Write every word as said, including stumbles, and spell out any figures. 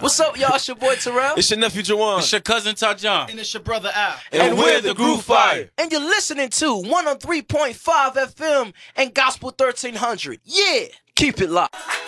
What's up, y'all? It's your boy Terrell. It's your nephew Jawan. It's your cousin Tajon. And it's your brother Al. And, and we're the Groove Fire. And you're listening to one oh three point five F M and Gospel thirteen hundred. Yeah, keep it locked.